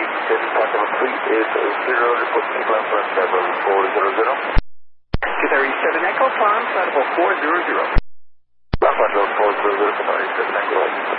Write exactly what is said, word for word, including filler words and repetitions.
This packet of three is zero, report to ground for level four zero zero. two thirty-seven Echo, farm, level four zero zero.